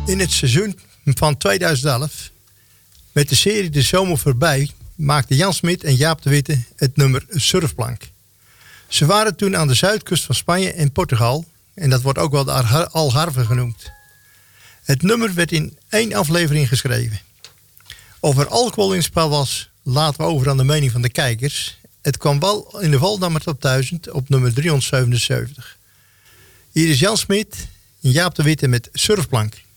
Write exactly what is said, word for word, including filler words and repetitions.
In het seizoen van tweeduizend elf, met de serie De Zomer Voorbij, maakten Jan Smit en Jaap de Witte het nummer Surfplank. Ze waren toen aan de zuidkust van Spanje en Portugal, en dat wordt ook wel de Algarve genoemd. Het nummer werd in één aflevering geschreven. Of er alcohol in het spel was, laten we over aan de mening van de kijkers. Het kwam wel in de Voldammer Top duizend op nummer driehonderdzevenenzeventig. Hier is Jan Smit en Jaap de Witte met Surfplank.